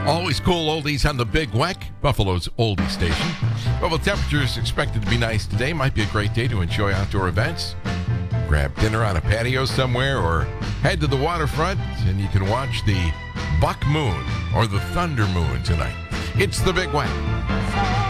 Always cool oldies on the Big Weck, Buffalo's oldie station. But with temperatures expected to be nice today, might be a great day to enjoy outdoor events. Grab dinner on a patio somewhere or head to the waterfront and you can watch the buck moon or the thunder moon tonight. It's the Big Weck.